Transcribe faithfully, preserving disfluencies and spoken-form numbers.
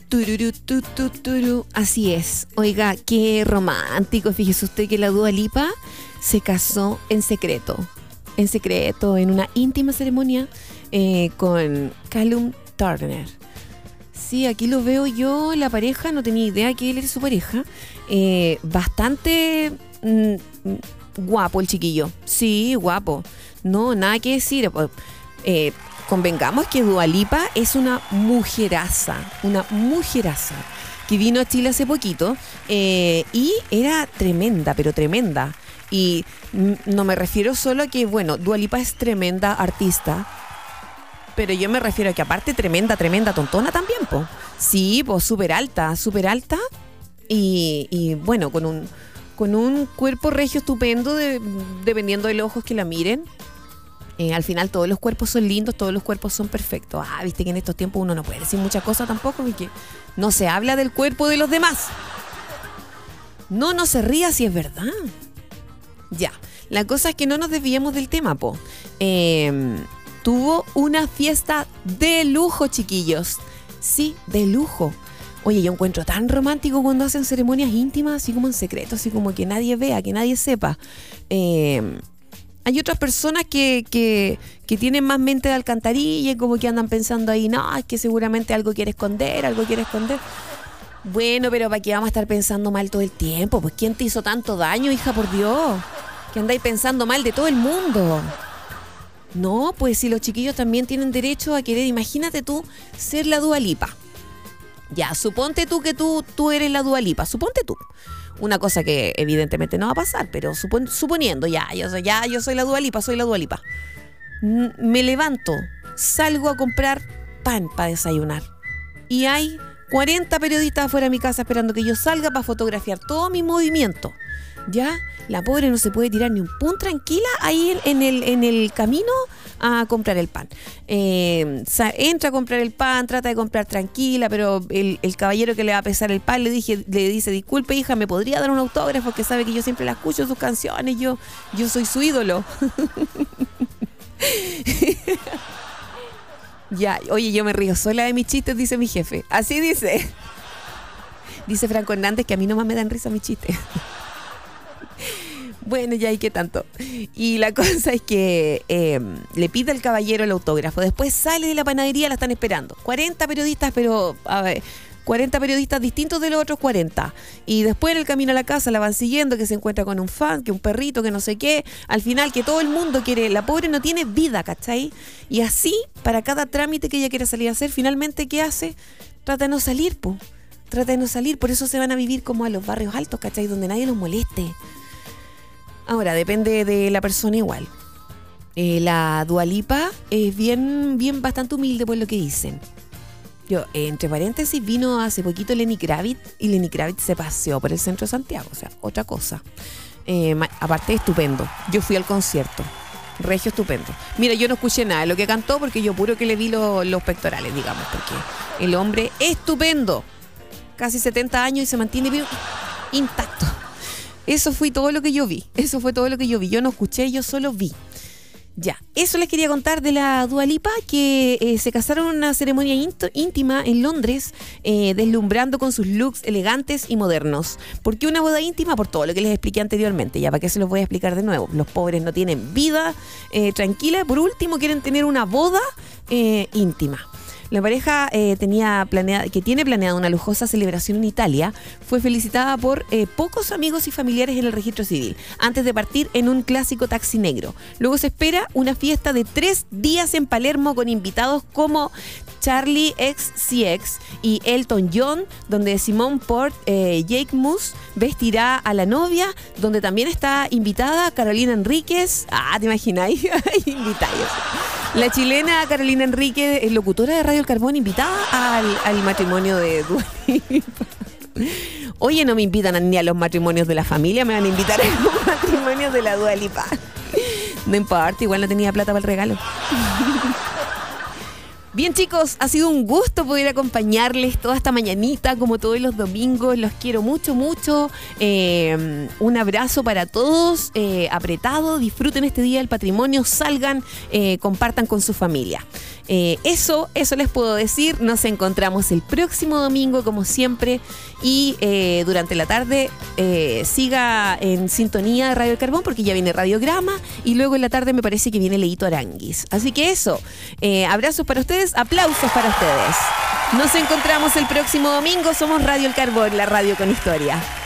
Tururú, tu, tu, turu. Así es. Oiga, qué romántico. Fíjese usted que la Dua Lipa se casó en secreto. En secreto, en una íntima ceremonia eh, con Callum Turner. Sí, aquí lo veo yo, la pareja. No tenía idea que él era su pareja. Eh, bastante mm, guapo el chiquillo. Sí, guapo. No, nada que decir. Eh, convengamos que Dua Lipa es una mujeraza, una mujeraza, que vino a Chile hace poquito eh, y era tremenda, pero tremenda. Y no me refiero solo a que, bueno, Dua Lipa es tremenda artista, pero yo me refiero a que aparte tremenda, tremenda tontona también, po. Sí, pues súper alta, súper alta y, y bueno, con un, con un cuerpo regio estupendo, de, dependiendo de los ojos que la miren. Eh, al final todos los cuerpos son lindos, todos los cuerpos son perfectos. Ah, viste que en estos tiempos uno no puede decir muchas cosas tampoco, porque no se habla del cuerpo de los demás. No, no se ría si es verdad. Ya, la cosa es que no nos desviemos del tema, po. Eh, tuvo una fiesta de lujo, chiquillos. Sí, de lujo. Oye, yo encuentro tan romántico cuando hacen ceremonias íntimas, así como en secreto, así como que nadie vea, que nadie sepa. Eh... Hay otras personas que, que, que tienen más mente de alcantarilla y como que andan pensando ahí, no, es que seguramente algo quiere esconder, algo quiere esconder. Bueno, pero ¿para qué vamos a estar pensando mal todo el tiempo? Pues ¿quién te hizo tanto daño, hija, por Dios? Que andáis pensando mal de todo el mundo. No, pues si los chiquillos también tienen derecho a querer, imagínate tú ser la Dua Lipa. Ya, suponte tú que tú, tú eres la Dua Lipa, suponte tú. Una cosa que evidentemente no va a pasar, pero supon, suponiendo, ya yo, soy, ya, yo soy la Dua Lipa, soy la Dua Lipa. N- me levanto, salgo a comprar pan para desayunar. Y hay cuarenta periodistas afuera de mi casa esperando que yo salga para fotografiar todo mi movimiento. Ya, la pobre no se puede tirar ni un pun tranquila ahí en el, en el camino a comprar el pan. Eh, entra a comprar el pan, trata de comprar tranquila, pero el, el caballero que le va a pesar el pan le dije, le dice, disculpe hija, ¿me podría dar un autógrafo? Porque sabe que yo siempre la escucho, sus canciones, yo, yo soy su ídolo. Ya, oye, yo me río sola de mis chistes, dice mi jefe. Así dice. Dice Franco Hernández que a mí nomás me dan risa mis chistes. Bueno, ya, ¿y qué tanto? Y la cosa es que eh, le pide al caballero el autógrafo. Después sale de la panadería, la están esperando. cuarenta periodistas, pero a ver, cuarenta periodistas distintos de los otros cuarenta. Y después en el camino a la casa la van siguiendo, que se encuentra con un fan, que un perrito, que no sé qué. Al final, que todo el mundo quiere. La pobre no tiene vida, ¿cachai? Y así, para cada trámite que ella quiere salir a hacer, finalmente, ¿qué hace? Trata de no salir, po. Trata de no salir. Por eso se van a vivir como a los barrios altos, ¿cachai? Donde nadie los moleste. Ahora, depende de la persona igual. Eh, la Dua Lipa es bien, bien bastante humilde por lo que dicen. Yo, eh, entre paréntesis, vino hace poquito Lenny Kravitz y Lenny Kravitz se paseó por el centro de Santiago. O sea, otra cosa. Eh, aparte, estupendo. Yo fui al concierto. Regio estupendo. Mira, yo no escuché nada de lo que cantó porque yo puro que le vi lo, los pectorales, digamos. Porque el hombre estupendo. Casi setenta años y se mantiene bien intacto. Eso fue todo lo que yo vi. Eso fue todo lo que yo vi. Yo no escuché, yo solo vi. Ya, eso les quería contar de la Dua Lipa, que eh, se casaron en una ceremonia int- íntima en Londres, eh, deslumbrando con sus looks elegantes y modernos. ¿Por qué una boda íntima? Por todo lo que les expliqué anteriormente. Ya, ¿para qué se los voy a explicar de nuevo? Los pobres no tienen vida eh, tranquila. Por último, quieren tener una boda eh, íntima. La pareja eh, tenía planeada, que tiene planeada una lujosa celebración en Italia, fue felicitada por eh, pocos amigos y familiares en el registro civil, antes de partir en un clásico taxi negro. Luego se espera una fiesta de tres días en Palermo con invitados como Charlie X C X y Elton John, donde Simone Port, eh, Jake Moose vestirá a la novia, donde también está invitada Carolina Enríquez. Ah, ¿te imagináis? Invitados. La chilena Carolina Enríquez, es locutora de Radio El Carbón, invitada al, al matrimonio de Dua Lipa. Oye, no me invitan ni a los matrimonios de la familia, me van a invitar a los matrimonios de la Dua Lipa. No importa, igual no tenía plata para el regalo. Bien, chicos, ha sido un gusto poder acompañarles toda esta mañanita, como todos los domingos. Los quiero mucho, mucho. Eh, un abrazo para todos, eh, apretado. Disfruten este Día del Patrimonio, salgan, eh, compartan con su familia. Eh, eso, eso les puedo decir. Nos encontramos el próximo domingo, como siempre. Y eh, durante la tarde eh, siga en sintonía de Radio El Carbón, porque ya viene Radiograma. Y luego en la tarde me parece que viene Leito Aranguis. Así que eso, eh, abrazos para ustedes. Aplausos para ustedes. Nos encontramos el próximo domingo. Somos Radio El Carbón, la radio con historia.